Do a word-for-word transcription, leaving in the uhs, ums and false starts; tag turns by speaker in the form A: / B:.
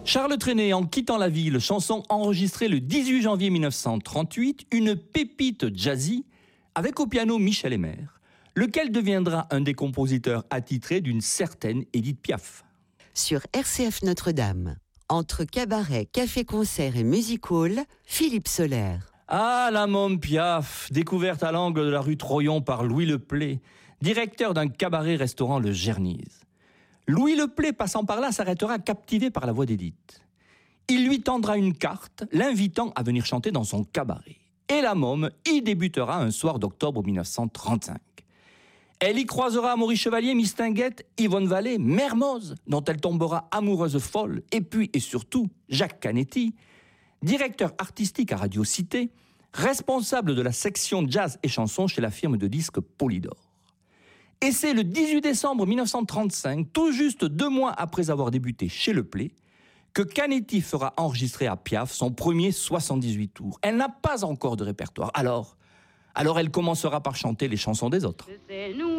A: Charles Trenet, En quittant la ville, chanson enregistrée le dix-huit janvier mille neuf cent trente-huit, une pépite jazzy avec au piano Michel Emer, lequel deviendra un des compositeurs attitrés d'une certaine Édith Piaf.
B: Sur R C F Notre-Dame, entre cabaret, café-concert et music-hall, Philippe Soler.
A: Ah, la môme Piaf, découverte à l'angle de la rue Troyon par Louis Leplay, directeur d'un cabaret-restaurant Le Gernise. Louis Leplay, passant par là, s'arrêtera captivé par la voix d'Édith. Il lui tendra une carte, l'invitant à venir chanter dans son cabaret. Et la môme y débutera un soir d'octobre mille neuf cent trente-cinq. Elle y croisera Maurice Chevalier, Mistinguett, Yvonne Vallée, Mermoz, dont elle tombera amoureuse folle, et puis et surtout Jacques Canetti, directeur artistique à Radio Cité, responsable de la section jazz et chansons chez la firme de disques Polydor. Et c'est le dix-huit décembre mille neuf cent trente-cinq, tout juste deux mois après avoir débuté chez Leplay, que Canetti fera enregistrer à Piaf son premier soixante-dix-huit tours. Elle n'a pas encore de répertoire. Alors, alors elle commencez-nous par chanter les chansons des autres.
C: C'est nous